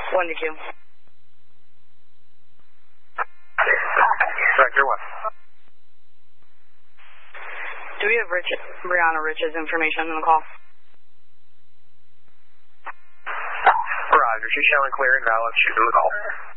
1 to 2. Sector 1. Do we have Brianna Rich's information on the call? Roger, she's showing clear and valid. She's in the call.